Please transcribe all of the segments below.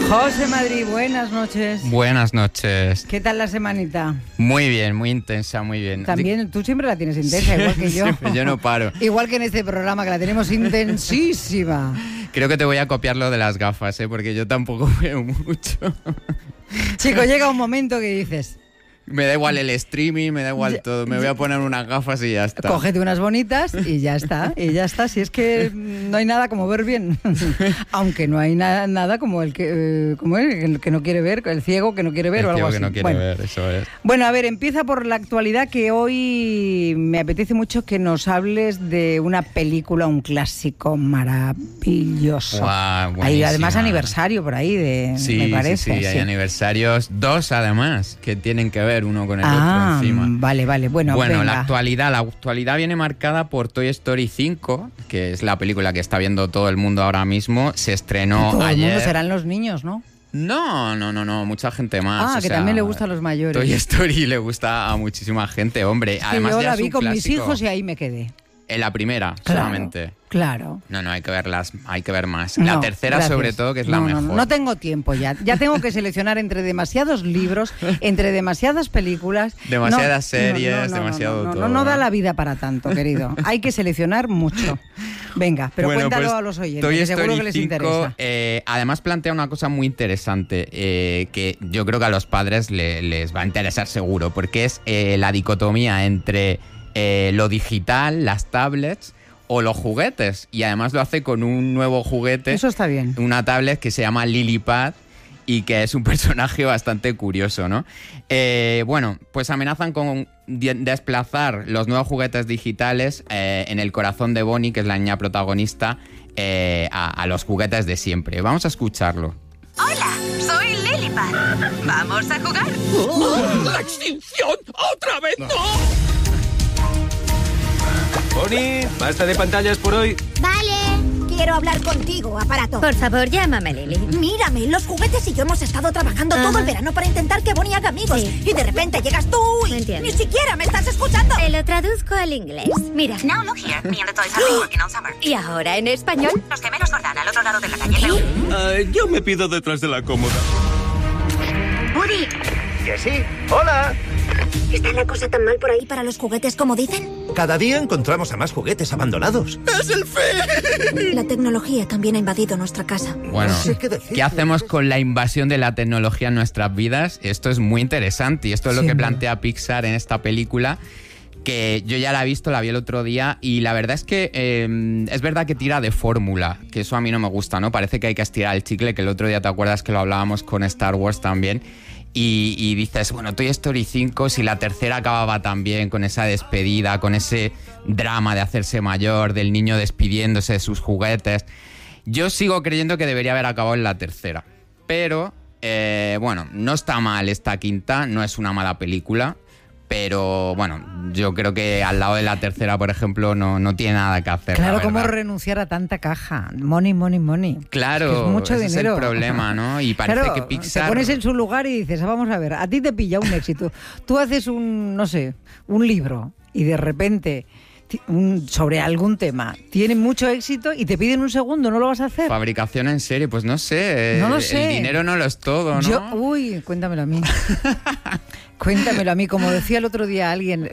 José Madrid, buenas noches. Buenas noches. ¿Qué tal la semanita? Muy bien, muy intensa, muy bien. También, tú siempre la tienes intensa, igual que yo. Yo no paro. Igual que en este programa, que la tenemos intensísima. Creo que te voy a copiar lo de las gafas, porque yo tampoco veo mucho. Chico, llega un momento que dices... Me da igual el streaming, me da igual todo. Me voy a poner unas gafas y ya está. Cógete unas bonitas y ya está. Y ya está. Si es que no hay nada como ver bien. Aunque no hay nada como el que no quiere ver, el ciego que no quiere ver o algo así. El ciego que no quiere ver, eso es. Bueno, a ver, empieza por la actualidad, que hoy me apetece mucho que nos hables de una película, un clásico maravilloso. Wow, hay además aniversario por ahí, me parece. Sí, hay aniversarios, 2 además, que tienen que ver uno con el otro encima. Vale. Bueno, venga. La actualidad viene marcada por Toy Story 5, que es la película que está viendo todo el mundo ahora mismo. Se estrenó todo ayer. El mundo serán los niños, ¿no? No, mucha gente más. Que también le gusta a los mayores. Toy Story le gusta a muchísima gente, hombre. Es que además yo ya la es vi un con clásico. mis hijos y ahí me quedé. En la primera, claro, solamente. Claro. No, hay que verlas, hay que ver más. La tercera, gracias. Sobre todo, que es la mejor. No tengo tiempo ya. Ya tengo que seleccionar entre demasiados libros, entre demasiadas películas. Demasiadas series, demasiado todo. No da la vida para tanto, querido. Hay que seleccionar mucho. Venga, pero cuéntalo pues, a los oyentes, Toy que Story seguro que les 5, interesa. Además plantea una cosa muy interesante, que yo creo que a los padres les va a interesar seguro, porque es la dicotomía entre lo digital, las tablets o los juguetes, y además lo hace con un nuevo juguete. Eso está bien. Una tablet que se llama Lilipad y que es un personaje bastante curioso, ¿no? Pues amenazan con desplazar los nuevos juguetes digitales en el corazón de Bonnie, que es la niña protagonista, a los juguetes de siempre. Vamos a escucharlo. Hola, soy Lilipad. ¿Vamos a jugar? ¡La extinción! ¡Otra vez no! Bonnie, basta de pantallas por hoy. Vale. Quiero hablar contigo, aparato. Por favor, llámame, Lily. Mírame, los juguetes y yo hemos estado trabajando todo el verano para intentar que Bonnie haga amigos. Sí. Y de repente llegas tú y ni siquiera me estás escuchando. Te lo traduzco al inglés. Mira. Now look here, me and the toys have been working all summer. ¿Y ahora en español? Los gemelos Jordán al otro lado de la calle. Yo me pido detrás de la cómoda. Woody. ¿Que sí? ¡Hola! ¿Está la cosa tan mal por ahí para los juguetes como dicen? Cada día encontramos a más juguetes abandonados. ¡Es el fin! La tecnología también ha invadido nuestra casa. Bueno, ¿qué hacemos con la invasión de la tecnología en nuestras vidas? Esto es muy interesante y esto es lo que plantea Pixar en esta película, que yo ya la he visto, la vi el otro día, y la verdad es que es verdad que tira de fórmula, que eso a mí no me gusta, ¿no? Parece que hay que estirar el chicle, que el otro día te acuerdas que lo hablábamos con Star Wars también. Y dices, bueno, Toy Story 5, si la tercera acababa tan bien, con esa despedida, con ese drama de hacerse mayor, del niño despidiéndose de sus juguetes, yo sigo creyendo que debería haber acabado en la tercera. Pero, no está mal esta quinta, no es una mala película, pero bueno, yo creo que al lado de la tercera, por ejemplo, no tiene nada que hacer. Claro, ¿cómo renunciar a tanta caja? Money. Claro, es mucho ese dinero. Es el problema, ¿no? Y parece que Pixar... Te pones en su lugar y dices, vamos a ver, a ti te pilla un éxito. Tú haces un libro y de repente... sobre algún tema, tiene mucho éxito y te piden un segundo, ¿no lo vas a hacer? Fabricación en serie, pues no sé. No lo sé. El dinero no lo es todo, ¿no? Cuéntamelo a mí. Cuéntamelo a mí. Como decía el otro día alguien,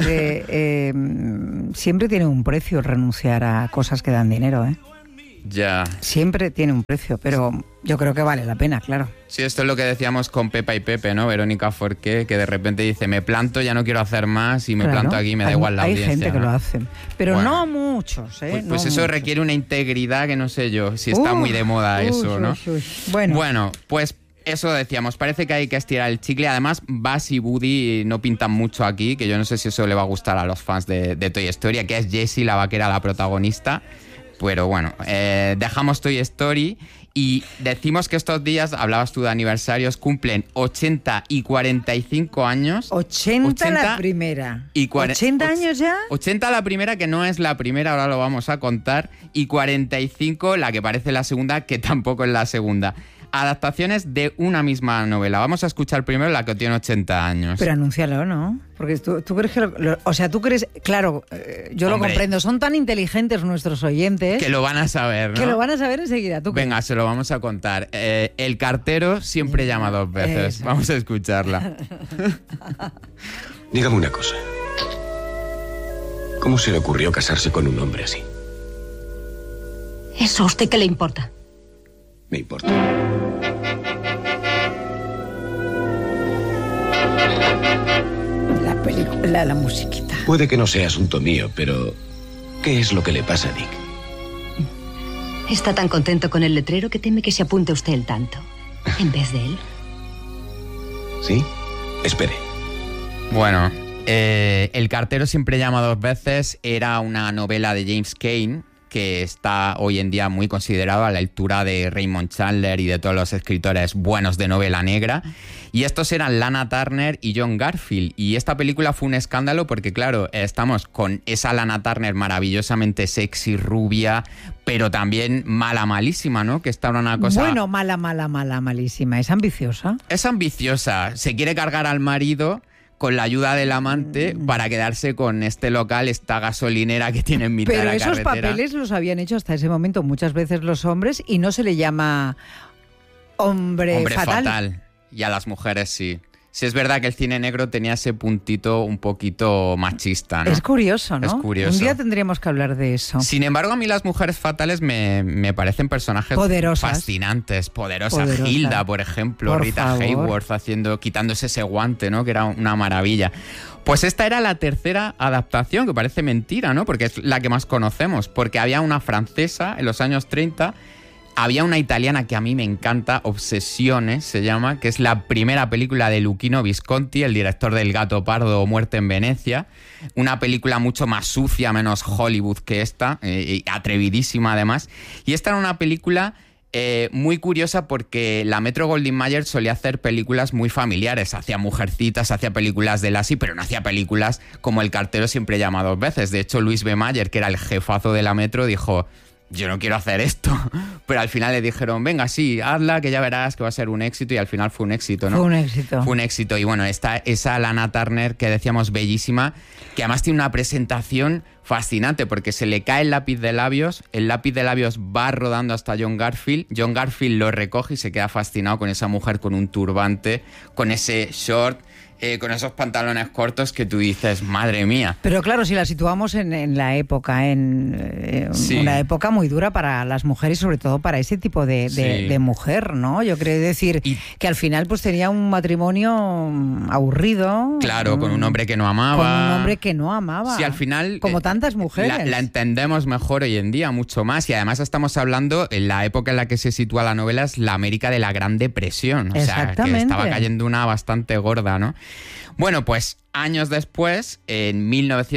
siempre tiene un precio renunciar a cosas que dan dinero, ¿eh? Ya. Siempre tiene un precio, pero yo creo que vale la pena, claro. Sí, esto es lo que decíamos con Pepa y Pepe, ¿no? Verónica Forqué, que de repente dice, me planto, ya no quiero hacer más y me planto aquí, me da igual la audiencia. Hay gente que lo hace, pero no muchos, ¿eh? Pues eso muchos. Requiere una integridad que no sé yo, si está muy de moda eso, ¿no? Bueno, pues eso decíamos, parece que hay que estirar el chicle. Además, Buzz y Woody no pintan mucho aquí, que yo no sé si eso le va a gustar a los fans de Toy Story, que es Jessie, la vaquera, la protagonista. Pero bueno, dejamos Toy Story y decimos que estos días, hablabas tú de aniversarios, cumplen 80 y 45 años. 80 la primera. Y ¿80 años ya? 80 la primera, que no es la primera, ahora lo vamos a contar, y 45 la que parece la segunda, que tampoco es la segunda. adaptaciones de una misma novela. Vamos a escuchar primero la que tiene 80 años. Pero anúncialo, ¿no? Porque tú crees que... o sea, tú crees... Claro, yo lo comprendo. Son tan inteligentes nuestros oyentes... Que lo van a saber, ¿no? Que lo van a saber enseguida. ¿Tú Venga, se lo vamos a contar. El cartero siempre llama 2 veces. Eso. Vamos a escucharla. Dígame una cosa. ¿Cómo se le ocurrió casarse con un hombre así? ¿Eso a usted qué le importa? Me importa. La película, la musiquita. Puede que no sea asunto mío, pero ¿qué es lo que le pasa a Nick? Está tan contento con el letrero que teme que se apunte usted el tanto, en vez de él. ¿Sí? Espere. Bueno, El cartero siempre llama 2 veces era una novela de James Cain que está hoy en día muy considerado a la altura de Raymond Chandler y de todos los escritores buenos de novela negra. Y estos eran Lana Turner y John Garfield. Y esta película fue un escándalo porque, claro, estamos con esa Lana Turner maravillosamente sexy, rubia, pero también mala, malísima, ¿no? Que está una cosa... Bueno, mala, malísima. ¿Es ambiciosa? Es ambiciosa. Se quiere cargar al marido con la ayuda del amante para quedarse con este local, esta gasolinera que tiene en mitad de la carretera. Pero esos papeles los habían hecho hasta ese momento muchas veces los hombres y no se le llama hombre fatal. Y a las mujeres sí. Sí, es verdad que el cine negro tenía ese puntito un poquito machista, ¿no? Es curioso, ¿no? Es curioso. Un día tendríamos que hablar de eso. Sin embargo, a mí las mujeres fatales me parecen personajes poderosas. Fascinantes. Poderosas. Hilda, por ejemplo, por Rita favor. Hayworth quitándose ese guante, ¿no? Que era una maravilla. Pues esta era la tercera adaptación, que parece mentira, ¿no? Porque es la que más conocemos. Porque había una francesa en los años 30... Había una italiana que a mí me encanta, Obsesiones se llama, que es la primera película de Luchino Visconti, el director del Gato Pardo o Muerte en Venecia. Una película mucho más sucia, menos Hollywood que esta, atrevidísima además. Y esta era una película muy curiosa porque la Metro-Goldwyn-Mayer solía hacer películas muy familiares. Hacía Mujercitas, hacía películas de Lassie, pero no hacía películas como El cartero siempre llama 2 veces. De hecho, Louis B. Mayer, que era el jefazo de la Metro, dijo... Yo no quiero hacer esto, pero al final le dijeron, venga, sí, hazla, que ya verás que va a ser un éxito, y al final fue un éxito, ¿no? Fue un éxito. Fue un éxito, y bueno, esa Lana Turner que decíamos bellísima, que además tiene una presentación fascinante, porque se le cae el lápiz de labios va rodando hasta John Garfield lo recoge y se queda fascinado con esa mujer con un turbante, con ese short... con esos pantalones cortos que tú dices, madre mía. Pero claro, si la situamos en la época, sí. Una época muy dura para las mujeres, sobre todo para ese tipo de mujer, ¿no? Yo creo decir que al final pues tenía un matrimonio aburrido. Claro, con un hombre que no amaba. Con un hombre que no amaba. Sí, al final... Como tantas mujeres. La entendemos mejor hoy en día, mucho más. Y además estamos hablando, en la época en la que se sitúa la novela, es la América de la Gran Depresión. O sea, que estaba cayendo una bastante gorda, ¿no? Bueno, pues años después, en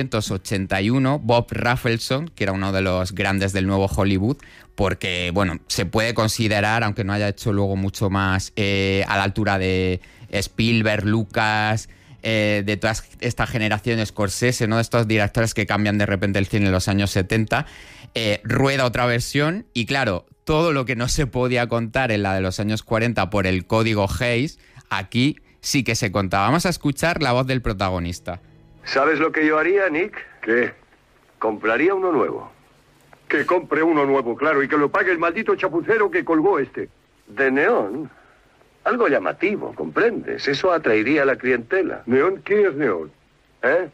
1981, Bob Rafelson, que era uno de los grandes del nuevo Hollywood, porque, bueno, se puede considerar, aunque no haya hecho luego mucho más, a la altura de Spielberg, Lucas, de toda esta generación, Scorsese, ¿no? De estos directores que cambian de repente el cine en los años 70, rueda otra versión y, claro, todo lo que no se podía contar en la de los años 40 por el código Hays, aquí... sí que se contaba. Vamos a escuchar la voz del protagonista. ¿Sabes lo que yo haría, Nick? ¿Qué? Compraría uno nuevo. Que compre uno nuevo, claro, y que lo pague el maldito chapucero que colgó este. ¿De neón? Algo llamativo, ¿comprendes? Eso atraería a la clientela. ¿Neón? ¿Qué es neón? ¿Eh?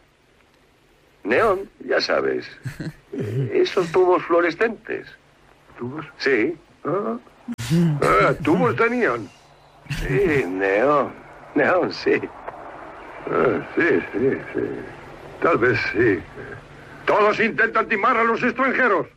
Neón, ya sabes. Esos tubos fluorescentes. ¿Tubos? Sí. Tubos de neón. Sí, neón. Neón, sí. Sí. Tal vez sí. Todos intentan timar a los extranjeros.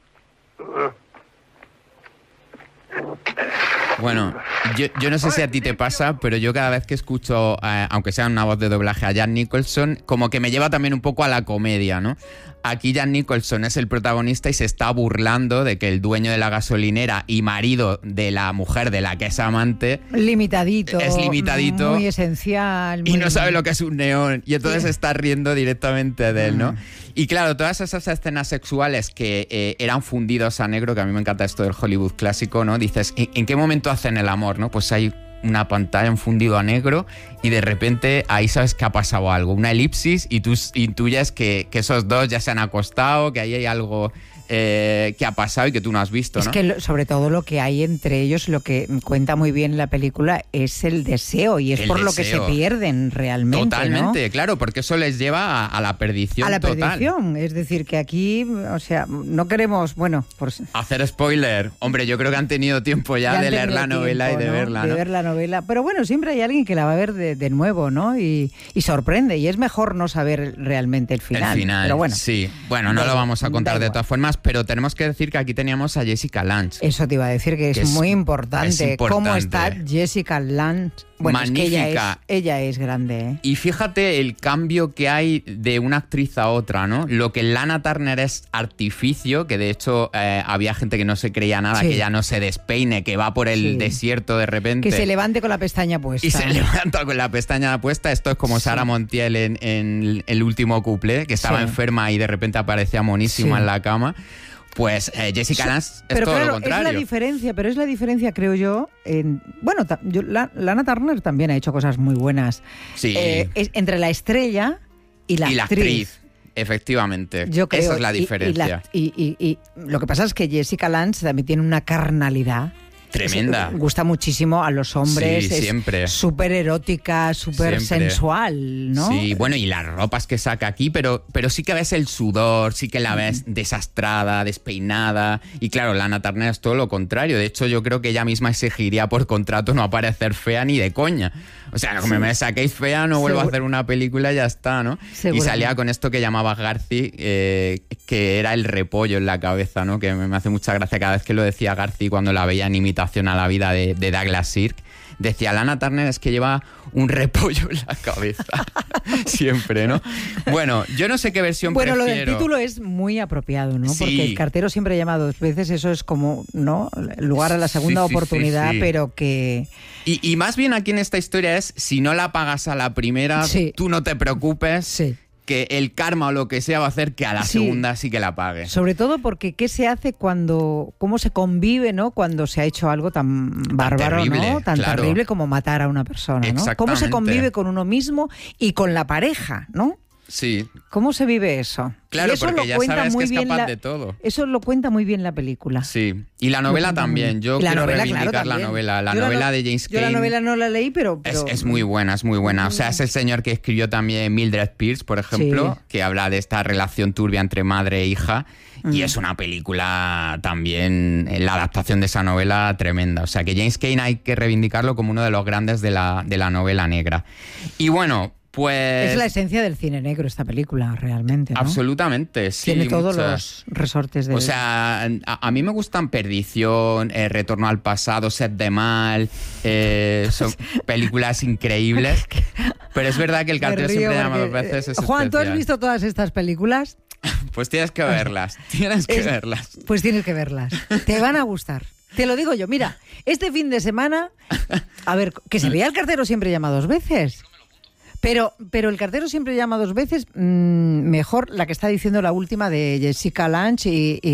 Bueno, yo no sé si a ti te pasa, pero yo cada vez que escucho, aunque sea una voz de doblaje, a Jack Nicholson, como que me lleva también un poco a la comedia, ¿no? Aquí Jack Nicholson es el protagonista y se está burlando de que el dueño de la gasolinera y marido de la mujer de la que es amante... Limitadito. Es limitadito. Muy esencial. Y no sabe lo que es un neón. Y entonces se está riendo directamente de él, ¿no? Y claro, todas esas escenas sexuales que eran fundidos a negro, que a mí me encanta esto del Hollywood clásico, ¿no? Dices, ¿en qué momento hacen el amor? amor, ¿no? Pues hay una pantalla, un fundido a negro, y de repente ahí sabes que ha pasado algo, una elipsis, y tú intuyes que esos dos ya se han acostado, que ahí hay algo que ha pasado y que tú no has visto, ¿no? Es que sobre todo lo que hay entre ellos, lo que cuenta muy bien la película, es el deseo, y es por lo que se pierden realmente. Totalmente, ¿no? claro, porque eso les lleva a la perdición total. A la total. perdición, es decir, que aquí, o sea, no queremos, bueno... Hacer spoiler. Hombre, yo creo que han tenido tiempo ya de leer la novela y de verla, ¿no? De ver la novela. Pero bueno, siempre hay alguien que la va a ver de nuevo, ¿no? Y sorprende, y es mejor no saber realmente el final. El final, pero bueno. Sí. Bueno, no lo vamos a contar de todas formas, pero tenemos que decir que aquí teníamos a Jessica Lange. Eso te iba a decir, que es muy importante. Es importante. ¿Cómo está Jessica Lange? Bueno, magnífica. Es que ella es grande, ¿eh? Y fíjate el cambio que hay de una actriz a otra, ¿no? Lo que Lana Turner es artificio, que de hecho había gente que no se creía nada, que ya no se despeine, que va por el desierto de repente. Que se levante con la pestaña puesta. Y se levanta con la pestaña puesta. Esto es como Sara Montiel en el último cuplé, que estaba enferma y de repente aparecía monísima en la cama. Pues Jessica Lange es todo lo contrario. Es la diferencia, creo yo. Lana Turner también ha hecho cosas muy buenas. Sí. Es entre la estrella y la actriz. Efectivamente. Yo creo, esa es la diferencia. Y lo que pasa es que Jessica Lange también tiene una carnalidad tremenda. Gusta muchísimo a los hombres. Sí, siempre. Es súper erótica, súper sensual, ¿no? Sí, bueno, y las ropas que saca aquí, pero sí que ves el sudor, sí que la ves desastrada, despeinada. Y claro, Lana Turner es todo lo contrario. De hecho, yo creo que ella misma exigiría por contrato no aparecer fea ni de coña. O sea, como me saquéis fea, no vuelvo a hacer una película y ya está, ¿no? Y salía con esto que llamaba Garci, que era el repollo en la cabeza, ¿no? Que me hace mucha gracia cada vez que lo decía Garci cuando la veía en imitación a la vida de Douglas Sirk. Decía, Lana Turner es que lleva un repollo en la cabeza. Siempre, ¿no? Bueno, yo no sé qué versión prefiero. Bueno, lo del título es muy apropiado, ¿no? Sí. Porque el cartero siempre llama dos veces, eso es como, ¿no? Lugar a la segunda oportunidad, pero que... Y más bien aquí en esta historia es, si no la pagas a la primera, tú no te preocupes, que el karma o lo que sea va a hacer que a la segunda sí que la pague. Sobre todo porque ¿qué se hace cómo se convive, ¿no? Cuando se ha hecho algo tan bárbaro, terrible, ¿no? Tan terrible como matar a una persona, ¿no? ¿Cómo se convive con uno mismo y con la pareja, ¿no? Sí. ¿Cómo se vive eso? Claro, porque ya sabes que es capaz de todo. Eso lo cuenta muy bien la película. Sí. Y la novela también. Yo quiero reivindicar la novela. La novela de James Cain. Yo la novela no la leí, pero... Es muy buena, es muy buena. O sea, es el señor que escribió también Mildred Pierce, por ejemplo, que habla de esta relación turbia entre madre e hija. Y es una película también, la adaptación de esa novela tremenda. O sea, que James Cain hay que reivindicarlo como uno de los grandes de la novela negra. Y bueno... Pues... Es la esencia del cine negro esta película, realmente, ¿no? Absolutamente, sí. Tiene todos los resortes de... O sea, a mí me gustan Perdición, Retorno al pasado, Set de Mal, son películas increíbles, pero es verdad que el cartero siempre llama dos veces. Es Juan, especial. ¿tú has visto todas estas películas? Pues tienes que verlas, Pues tienes que verlas, te van a gustar. Te lo digo yo, mira, este fin de semana, a ver, que se vea El cartero siempre llama dos veces. Pero el cartero siempre llama dos veces, mejor la que está diciendo la última de Jessica Lange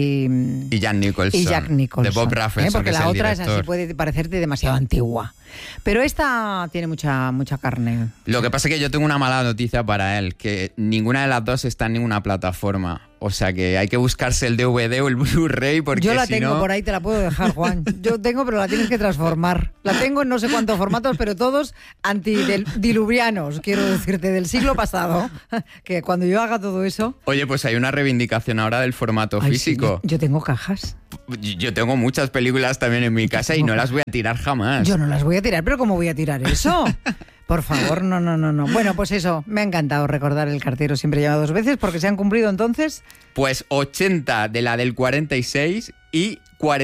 y Jack Nicholson. Y Jack Nicholson. De Bob Rafelson, porque la otra director. es así, puede parecerte demasiado antigua. Pero esta tiene mucha carne. Lo que pasa es que yo tengo una mala noticia para él, que ninguna de las dos está en ninguna plataforma. O sea que hay que buscarse el DVD o el Blu-ray porque yo la si tengo no... por ahí, te la puedo dejar, Juan. Yo tengo, pero la tienes que transformar. La tengo en no sé cuántos formatos, pero todos antidiluvianos, quiero decirte, del siglo pasado. Que cuando yo haga todo eso... Oye, pues hay una reivindicación ahora del formato físico. Sí, yo tengo cajas. Yo tengo muchas películas también en mi casa y no las voy a tirar jamás. Yo no las voy a tirar, pero ¿cómo voy a tirar eso? Por favor, no. Bueno, pues eso, me ha encantado recordar El cartero siempre llama dos veces, porque se han cumplido entonces... Pues 80 de la del 46 y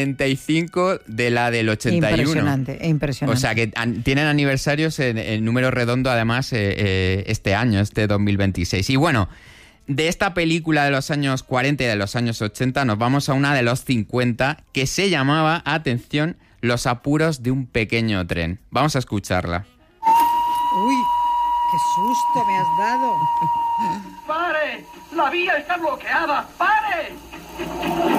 45 de la del 81. Impresionante. O sea que tienen aniversarios en número redondo además este año, este 2026. Y bueno, de esta película de los años 40 y de los años 80 nos vamos a una de los 50 que se llamaba, atención, Los apuros de un pequeño tren. Vamos a escucharla. ¡Uy! ¡Qué susto me has dado! ¡Pare! ¡La vía está bloqueada! ¡Pare!